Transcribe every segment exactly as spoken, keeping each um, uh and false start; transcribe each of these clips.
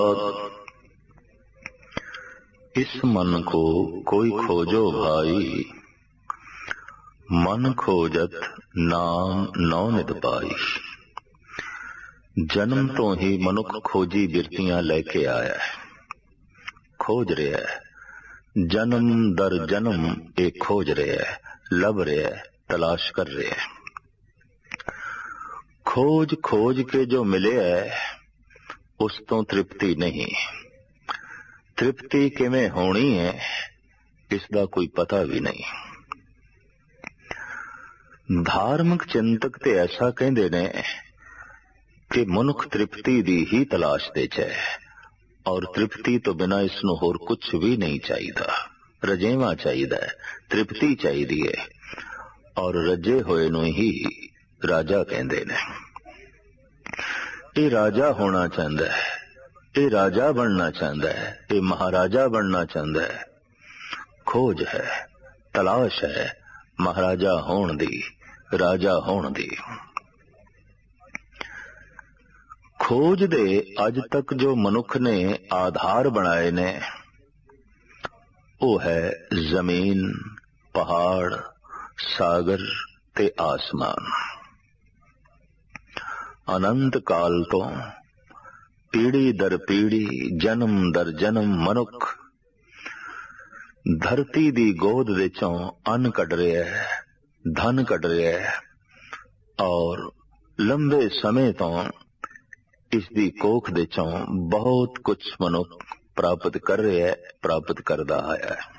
इस मन को कोई खोजो भाई, मन खोजत नाम नौ नित पाई। जन्म तो ही मनुख खोजी बिरतियां लेके आया है, खोज रहा है, जन्म दर जन्म एक खोज रहा है, लभ रहा है, तलाश कर रहा है। खोज खोज के जो मिले है उस तो तृप्ति नहीं, तृप्ति किवें होनी है इसका कोई पता भी नहीं। धार्मिक चिंतक ते ऐसा कहते ने कि मनुख तृप्ति दी ही तलाश दे च है और तृप्ति तो बिना इसनों होर कुछ भी नहीं चाहिए। रजेवा चाहिए, तृप्ति चाहिए और रजे होए नूं ही राजा कहते ने। ये राजा होना चाहता है, ये राजा बनना चाहता है, ये महाराजा बनना चाहता है। खोज है, तलाश है महाराजा होण दी, राजा होण दी। खोज दे अज तक जो मनुख ने आधार बनाए ने वो है जमीन, पहाड़, सागर ते आसमान। अनंत काल तो पीढ़ी दर पीढ़ी, जन्म दर जन्म मनुख धरती दी गोद विचों अन्न कढ रहा है, धन कढ रहा है और लंबे समय तो इसकी कोख दे चों बहुत कुछ मनुख प्राप्त कर रहा है, प्राप्त करदा आया है।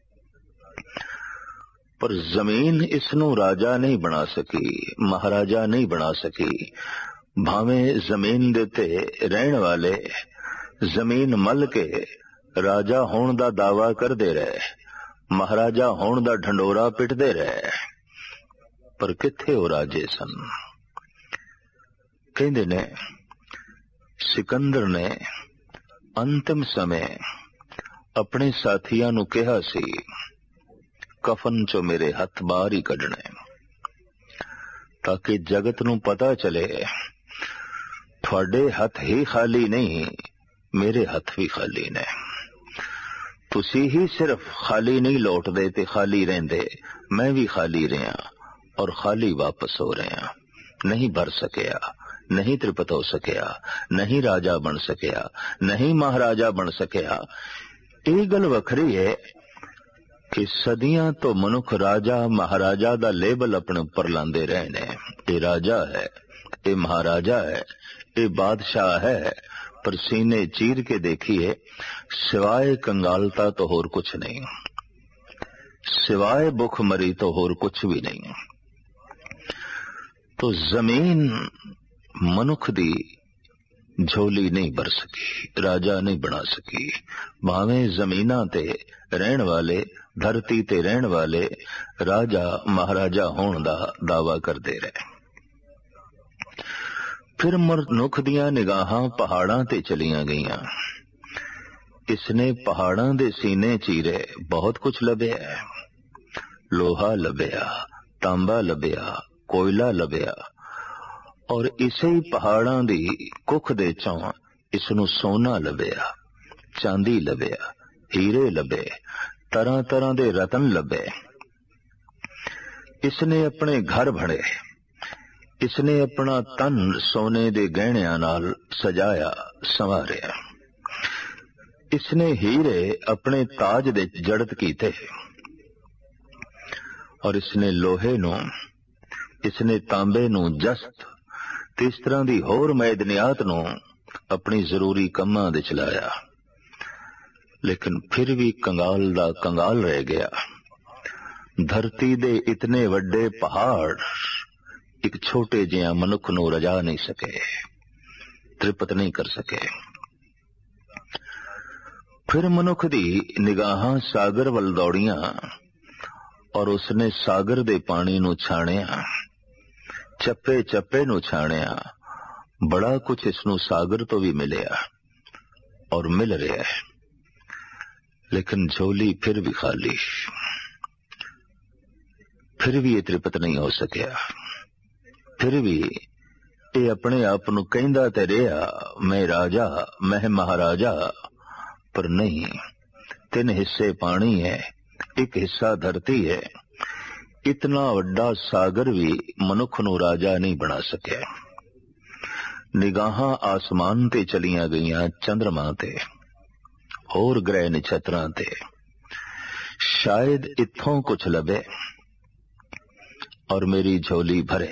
पर जमीन इसनों राजा नहीं बना सकी, महाराजा नहीं बना सकी। भावें जमीन देते रहने वाले जमीन मल के राजा होण दा दावा करदे रहे, महाराजा होण दा ढंडोरा पिटदे रहे, पर किथे वो राजे सन। कहंदे ने सिकंदर ने अंतिम समय अपने साथियों नूं कहा सी, कफन चो मेरे हथ बाहर ही कढने ताकि जगत नूं पता चले थोड़े हथ ही खाली नहीं, मेरे हथ भी खाली ने। तुसी ही सिर्फ खाली नहीं लौटदे ते खाली रहिंदे, मैं भी खाली रहा और खाली वापस हो रहा। नहीं भर सकिया, नहीं तृप्त हो सकिया, नहीं राजा बन सकिया, नहीं महाराजा बन सकिया। ये गल वखरी है कि सदियां तो मनुख राजा महाराजा दा लेबल अपने ऊपर लांदे रहे ने। ये राजा है, ये महाराजा है, ये बादशाह है, पर सीने चीर के देखिए सिवाय कंगालता तो होर कुछ नहीं, सिवाय भुखमरी तो होर कुछ भी नहीं। तो जमीन मनुख दी झोली नहीं भर सकी, राजा नहीं बना सकी। भावें जमीना ते रहन वाले, धरती ते रहन वाले राजा महाराजा होण दा दावा करते रहे। फिर मनुख दियां निगाहां पहाड़ां ते चलियां गईयां। इसने पहाड़ां दे सीने चीरे, बहुत कुछ लभ्या, लोहा लभ्या, तांबा लभ्या, कोयला लभ्या और इसे ही पहाड़ां दी कुख दे चों इसनू सोना लभ्या, चांदी लभ्या, हीरे लभे, तरह तरह दे रतन लभे। इसने अपने घर भरे, इसने अपना तन सोने दे गहणियां नाल सजाया संवारिया। इसने हीरे अपने ताज दे जड़त कीते और इसने लोहे नू, इसने तांबे नू जस्त ते इस तरह दी होर मैदनियात नू अपनी जरूरी कम्मां दे चलाया। लेकिन फिर भी कंगाल दा कंगाल रह गया। धरती दे इतने वड्डे पहाड़ एक छोटे जिहा मनुख नू रजा नहीं सके, तृप्त नहीं कर सके। फिर मनुख दी निगाहां सागर वल दौड़ियां और उसने सागर दे पानी नू छाणिया, चप्पे चप्पे नू छाणिया। बड़ा कुछ इसनू सागर तो भी मिलिया और मिल रहा है, लेकिन झोली फिर भी खाली, फिर भी ये तृप्त नहीं हो सकिया। फिर भी ਇਹ ਆਪਣੇ ਆਪ ਨੂੰ ਕਹਿੰਦਾ ਤੇ ਰਿਹਾ ਮੈਂ ਰਾਜਾ ਮੈਂ ਮਹਾਰਾਜਾ, ਪਰ ਨਹੀਂ। ਤਿੰਨ ਹਿੱਸੇ ਪਾਣੀ ਹੈ, ਇੱਕ ਹਿੱਸਾ ਧਰਤੀ ਹੈ। ਇਤਨਾ ਵੱਡਾ ਸਾਗਰ ਵੀ ਮਨੁੱਖ ਨੂੰ ਰਾਜਾ ਨਹੀਂ ਬਣਾ ਸਕਿਆ। ਨਿਗਾਹਾਂ ਆਸਮਾਨ ਤੇ ਚਲੀਆਂ ਗਈਆਂ, ਚੰਦਰਮਾ ਤੇ ਹੋਰ ਗ੍ਰਹਿ ਨਛੱਤਰਾਂ ਤੇ, ਸ਼ਾਇਦ ਇੱਥੋਂ ਕੁਛ ਲੱਭੇ ਔਰ ਮੇਰੀ ਝੋਲੀ ਭਰੇ।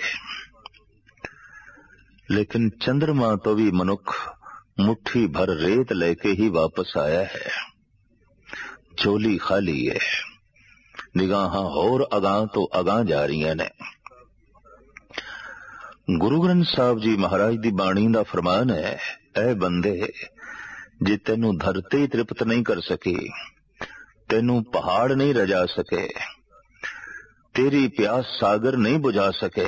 ਲੇਕਿਨ ਚੰਦਰਮਾ ਤੋਂ ਵੀ ਮਨੁੱਖ ਮੁੱਠੀ ਭਰ ਰੇਤ ਲੈ ਕੇ ਹੀ ਵਾਪਸ ਆਇਆ ਹੈ। ਝੋਲੀ ਖਾਲੀ ਹੈ, ਨਿਗਾਹਾਂ ਹੋਰ ਅਗਾਂਹ ਤੋਂ ਅਗਾਂਹ ਜਾ ਰਹੀਆਂ ਨੇ। ਗੁਰੂ ਗ੍ਰੰਥ ਸਾਹਿਬ ਜੀ ਮਹਾਰਾਜ ਦੀ ਬਾਣੀ ਦਾ ਫਰਮਾਨ ਹੈ, ਐ ਬੰਦੇ, ਜੇ ਤੈਨੂੰ ਧਰਤੀ ਤ੍ਰਿਪਤ ਨਹੀਂ ਕਰ ਸਕੀ, ਤੈਨੂੰ ਪਹਾੜ ਨਹੀਂ ਰਜਾ ਸਕੇ, ਤੇਰੀ ਪਿਆਸ ਸਾਗਰ ਨਹੀਂ ਬੁਝਾ ਸਕੇ,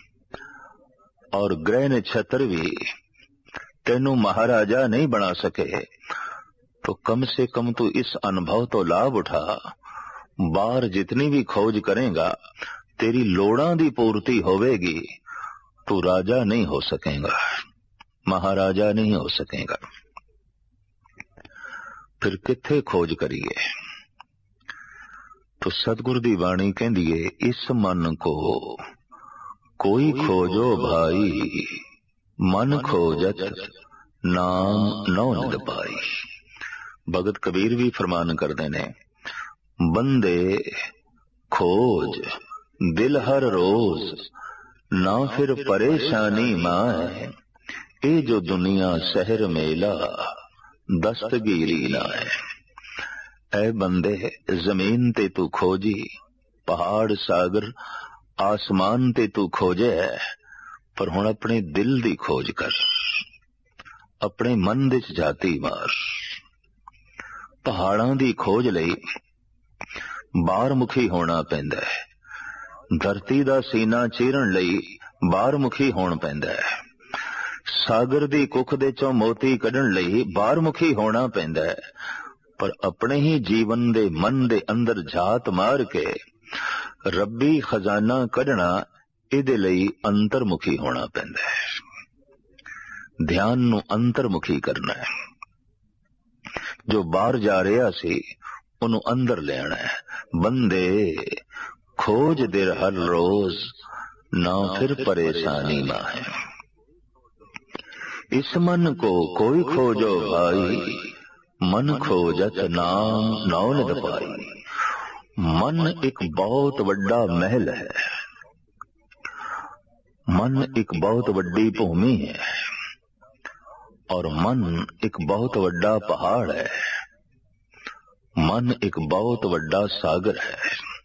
और ग्रह नक्षत्र भी तेनू महाराजा नहीं बना सके, तो कम से कम तू इस अनुभव तो लाभ उठा। बाहर जितनी भी खोज करेगा तेरी लोड़ां दी पूर्ति होवेगी, तू राजा नहीं हो सकेगा, महाराजा नहीं हो सकेगा। फिर किथे खोज करिए? तो सतगुरु दी बाणी कहंदी है, इस मन को कोई खोजो भाई, मन खोजत नाम नौ निद पाई। भगत कबीर भी फरमान करते ने, बंदे खोज दिल हर रोज, ना फिर परेशानी माए, ए जो दुनिया शहर मेला दस्तगीरी ना है। ऐ बंदे, जमीन ते तू खोजी, पहाड़ सागर आसमान ते तू खोजे है, पर हुण अपने दिल दी खोज कर, अपने मन दे च जाती मार। पहाड़ां दी खोज लई बाहर मुखी होना पैंदा है, धरती दा सीना चीरन लई बाहर मुखी होना पैंदा है, सागर दी कुख दे चों मोती कढण लई बाहर मुखी होना पैंदा है, पर अपने ही जीवन दे मन दे अंदर झात मार के रब्बी खजाना कढ़ना, इहदे लई अंतरमुखी होना पैंदा है। ध्यान नू अंतरमुखी करना है। जो बाहर जा रहा सी उन्हू अंदर ले आना है। बंदे खोज दिल हर रोज, ना फिर परेशानी ना है। इस मन को कोई खोजो भाई, मन खोजत नाम नौ निद पाई। मन एक बहुत बड़ा महल है, मन एक बहुत बड़ी भूमि है, और मन एक बहुत बड़ा पहाड़ है, मन एक बहुत बड़ा सागर है।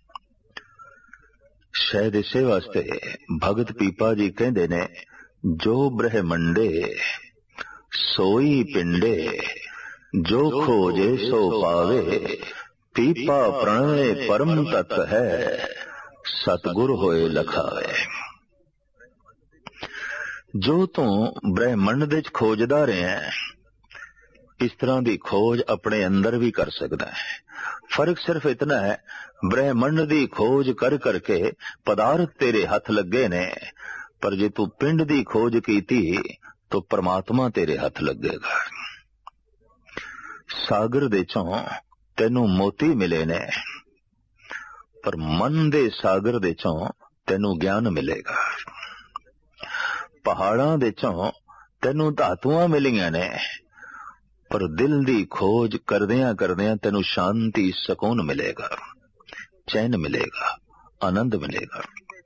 शायद इसे वास्ते भगत पीपा जी कहते ने, जो ब्रह्मंडे सोई पिंडे, जो खोजे सो पावे, पीपा प्रणय परम तत्व है, सतगुर होए लखावे। जो तू ब्रह्मंड दे खोजदा रहे हैं, इस तरह की खोज अपने अंदर भी कर सकता है। फर्क सिर्फ इतना है, ब्रह्मंड की खोज कर करके पदार्थ तेरे हाथ लगे ने, पर जे तू पिंड की खोज कीती तो परमात्मा तेरे हाथ लगेगा। सागर दे चों तेनू मोती मिले ने, पर मन दे सागर दे चों तेनू ज्ञान मिलेगा। पहाड़ां दे चों तेनू धातुआं मिलियां ने, पर दिल दी खोज करदियां करदियां तेनू शांति सुकून मिलेगा, चैन मिलेगा, आनंद मिलेगा।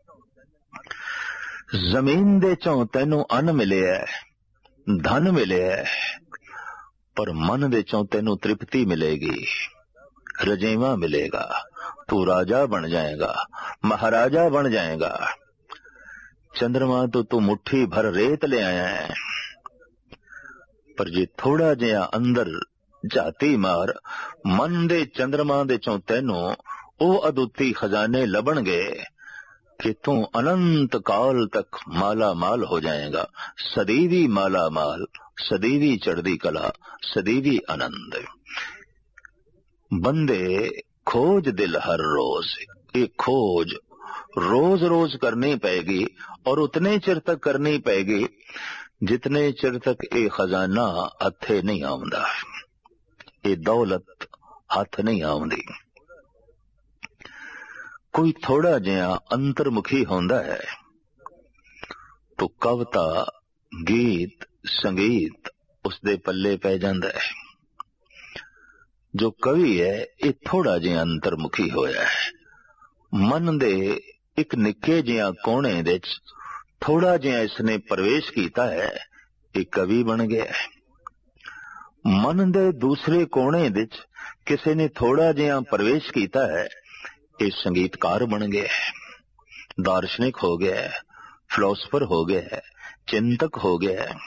जमीन दे चों तेनू अन्न मिले है, धन मिले है, पर मन दे चों तेनू तृप्ति मिलेगी, रजेवा मिलेगा। तू राजा बन जाएगा, महाराजा बन जाएगा। चंद्रमा तो तू मुट्ठी भर रेत ले आया है, पर जे थोड़ा जिहा अंदर जाती मार, मन दे चंद्रमा दे चों तेनू ओ अदुੱਤੀ खजाने लभणगे कि तू अनंत काल तक माला माल हो जाएगा। सदैवी माला माल, सदैवी चढ़दी कला, सदैवी आनंद। बंदे खोज दिल हर रोज, ये खोज रोज रोज करनी पएगी और उतने चिर तक करनी पएगी जितने चिर तक ये खजाना हथे नहीं आउंदा, ये दौलत हथ नहीं आउंदी। कोई थोड़ा जिहा अंतर्मुखी होंदा है तो कविता गीत संगीत उसदे पल्ले पै जांदा है। जो कवि है ये थोड़ा जिहा अंतर्मुखी होया है, मन दे एक निक्के जिहा कोने विच थोड़ा जिहा इसने प्रवेश किया है, ये कवि बन गया है। मन दे दूसरे कोने विच किसी ने थोड़ा जिहा प्रवेश किया है, ये संगीतकार बन गया है, दार्शनिक हो गया है, फिलोसफर हो गया है, चिंतक हो गया है।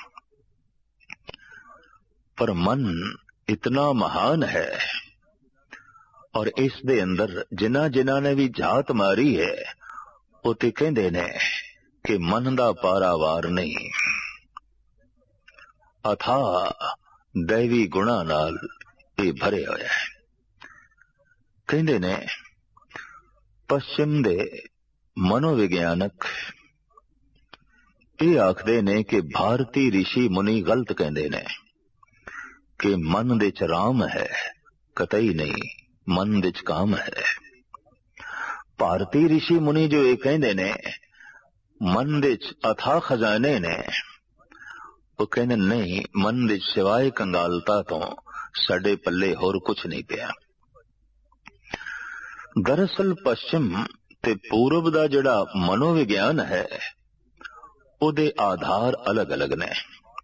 पर मन इतना महान है और इस दे अंदर जिन्हां जिन्हां ने भी जात मारी है वो ते कहंदे ने कि मन दा पारावार नहीं, अथा दैवी गुणा नाल ये भरे होया है। कहंदे ने पश्चिम दे मनोविज्ञानक ये आखदे ने कि भारती ऋषि मुनि गलत कहंदे ने कि मन दे च राम है, कतई नहीं, मन दे च काम है। भारती ऋषि मुनि जो ये कहंदे ने मन दे च अथा खजाने ने, वो कहंदे नहीं, मन दे सिवाय कंगालता तो साडे पल्ले होर कुछ नहीं पिया। दरअसल पश्चिम ते पूरब दा जिहड़ा मनोविज्ञान है उहदे आधार अलग अलग ने।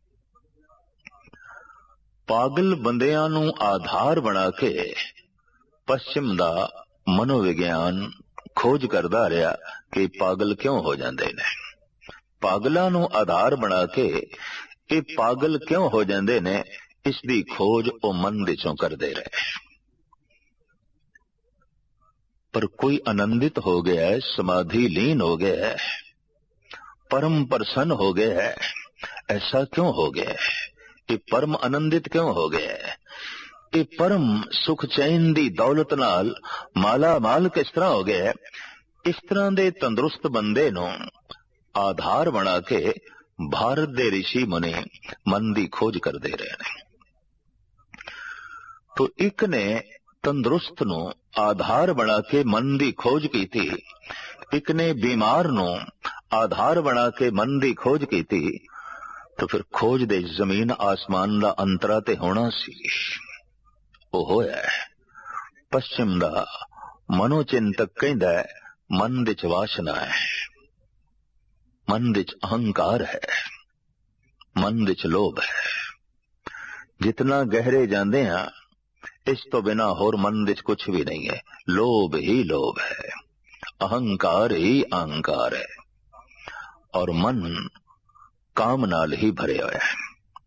पागल बंदियां नूं आधार बना के पश्चिम दा मनोविज्ञान खोज करदा रहा कि पागल क्यों हो जांदे ने। पागलां नूं आधार बना के ये पागल क्यों हो जांदे ने, इसदी खोज ओ मन दे चों करदे रहे। पर कोई आनंदित हो गया है, समाधि लीन हो गया है, परम प्रसन्न हो गया है, ऐसा क्यों हो गया है? ये परम आनंदित क्यों हो गया है? ये परम सुख चैन दी दौलत नाल माला माल किस तरह हो गया है? इस तरह दे तंदुरुस्त बंदे नूं आधार बना के भारत दे ऋषि मुनि मन दी खोज करदे रहे ने। तो एक ने तंदुरुस्त नूं आधार बना के मन दी खोज की थी, एक ने बीमार नूं आधार बना के मन दी खोज की थी। तो फिर खोज दे जमीन आसमान दा अंतरा ते होना सी, वो होया है। पश्चिम दा मनोचिंतक कहंदा है मन दे च वासना है, मन दे च अहंकार है, मन दे च लोभ है। जितना गहरे जांदे हां इस तो बिना होर मन दे च कुछ भी नहीं है। लोभ ही लोभ है, अहंकार ही अहंकार है और मन काम नाल ही भरे होया है।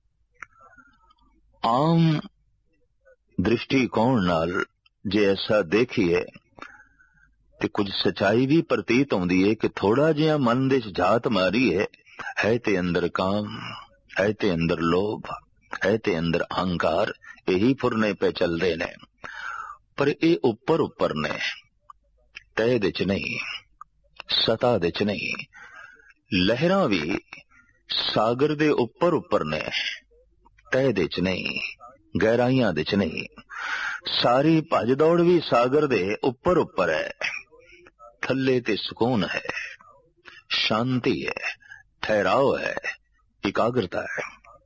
आम दृष्टिकोण नाल जे ऐसा देखिए ते कुछ सच्चाई भी प्रतीत होंदी है कि थोड़ा जिहा मन दे च जात मारी है, है ते अंदर काम, है ते अंदर लोभ, है ते अंदर अहंकार, यही फुरने पे चल रहे ने। पर ये उपर उपर ने, तय दे च नहीं, सता दे च नहीं। लहरां भी सागर दे उपर उपर ने, तय दे च नहीं, गहराइयां दे च नहीं। सारी भज दौड़ भी सागर दे उपर उपर है, थल्ले ते सुकून है, शांति है, ठहराव है, एकाग्रता है।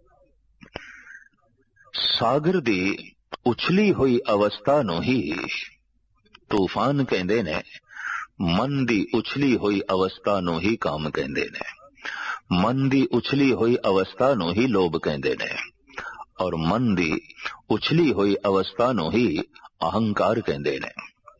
सागर दी उछली हुई अवस्था नूं ही तूफान कहंदे ने, मन दी उछली हुई अवस्था नूं ही काम कहंदे ने, मन दी उछली हुई अवस्था नूं ही लोभ कहंदे ने और मन दी उछली हुई अवस्था नूं ही अहंकार कहंदे ने।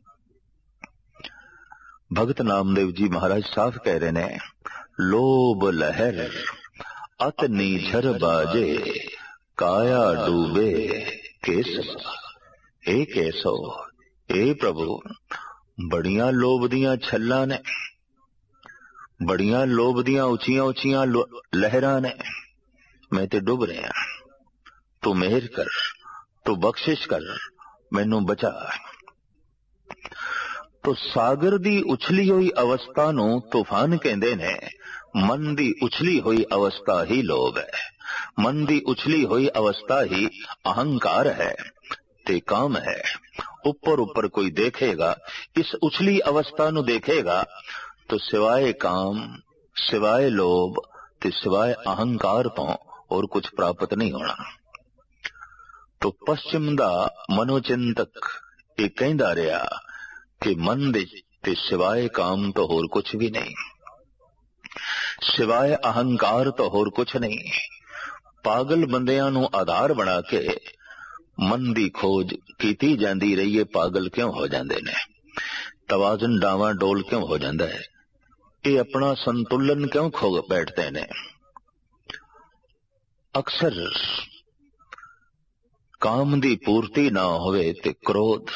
भगत नामदेव जी महाराज साफ कह रहे ने, लोभ लहर अत नीझर बाजे, काया डूबे केस। हे केसो, हे प्रभु, बड़ियां लोभ दियां छल्लां ने, बड़ियां लोभ दियां उचियां उचियां लहरां ने, मैं ते डुब रहा। तू मेहर कर, तू बख्शिश कर, मैनू बचा। तो सागर दी उछली हुई अवस्था नू तूफान कहंदे ने। मन दी उछली हुई अवस्था ही लोभ है, मन दी उछली हुई अवस्था ही अहंकार है ते काम है। ऊपर ऊपर कोई देखेगा, इस उछली अवस्था नू देखेगा तो सिवाय काम, सिवाय लोभ ते सिवाय अहंकार तो और कुछ प्राप्त नहीं होना। तो पश्चिम दा मनोचिंतक ये कहंदा रहा कि मन दे ते सिवाय काम तो होर कुछ भी नहीं, सिवाय अहंकार तो होर कुछ नहीं। पागल बंदियां नू आधार बना के मन दी खोज कीती जांदी रही है। पागल क्यों हो जांदे ने? तवाजुन डावा डोल क्यों हो जांदा है? ये अपना संतुलन क्यों खो बैठते ने? अक्सर काम दी पूर्ति ना होवे ते क्रोध,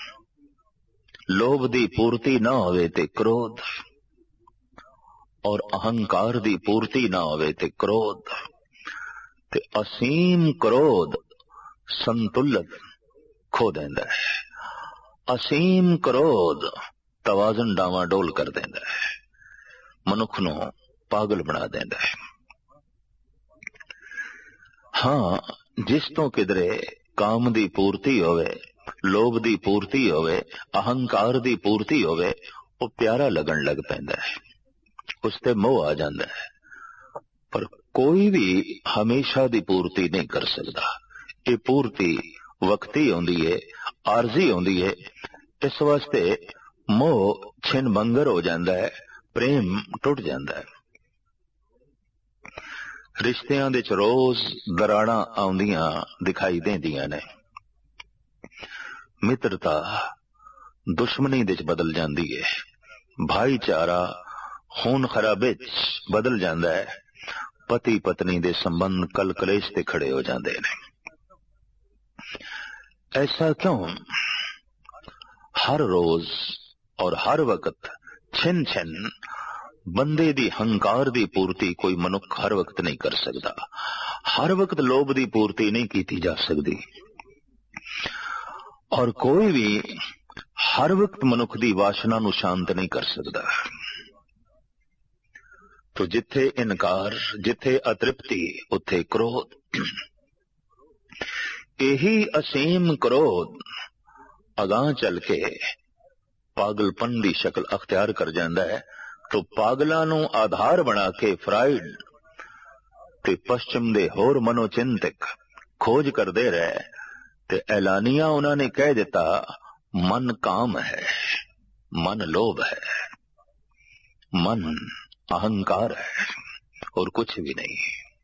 लोभ दी पूर्ति ना होवे ते क्रोध, और अहंकार दी पूर्ति ना होवे ते क्रोध, ते असीम क्रोध संतुलन खो देंदा है। असीम क्रोध तवाजुन डावाडोल कर देंदा है, मनुख नू पागल बना देंदा है। हाँ, जिस तो किधरे काम दी पूर्ति होवे, लोभ दी पूर्ति होवे, अहंकार दी पूर्ति होवे, वो प्यारा लगन लग पैंदा है, उसते मोह आ जांदा है। पर कोई भी हमेशा दी पूर्ति नहीं कर सकता। ये पूर्ति वक्ती होंदी है, आरजी होंदी है। इस वास्ते मोह छिन भंगर हो जाता है, प्रेम टुट जाता है। रिश्तियां दे च रोज दराड़ा आउंदियां दिखाई देंदियां ने। मित्रता दुश्मनी दे च बदल जाती है, भाईचारा खून खराबे च बदल जाता है, पति पत्नी दे संबंध कल कलेश ते खड़े हो जाते हैं। ऐसा क्यों? हर रोज और हर वक्त छिन छिन बंदे दी हंकार दी पूर्ति कोई मनुख हर वक्त नहीं कर सकता। हर वक्त लोभ दी पूर्ति नहीं की जा सकती, और कोई भी हर वक्त मनुख दी वासना नू शांत नहीं कर सकता। तो जिथे इनकार, जिथे अतृप्ति, उथे क्रोध। यही असीम क्रोध अगां चल के पागलपन दी शक्ल अख्तियार कर जाता है। तो पागलां नू आधार बना के फ्राइड ते पश्चिम दे होर मनोचिंतक खोज करते रहे, ते ऐलानिया उन्होंने कह दिता मन काम है, मन लोभ है, मन अहंकार है और कुछ भी नहीं।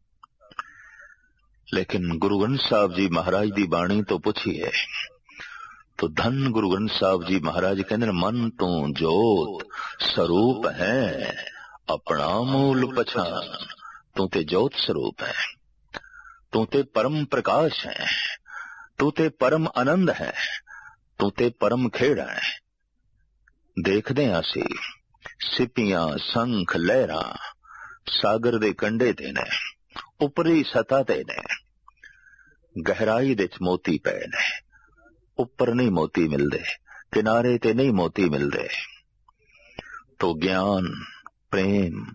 लेकिन गुरु ग्रंथ साहब जी महाराज दी बाणी तो पूछिए तो धन गुरु ग्रंथ साहब जी महाराज कहते मन तू जोत स्वरूप है, अपना मूल पछान। तू ते जोत स्वरूप है, तू ते परम प्रकाश है, तू ते परम आनंद है, तू ते परम खेड़ा है। देखदे आसी सिपियां संख लहरा सागर दे कंडे ते ने, उपरी सतह ते ने, गहराई दे मोती पे ने। उपर नहीं मोती मिलते, किनारे ते नहीं मोती मिलते। तो ज्ञान, प्रेम,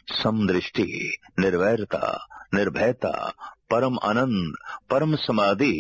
समदृष्टि, निर्वैरता, निर्भयता, परम आनंद, परम समाधि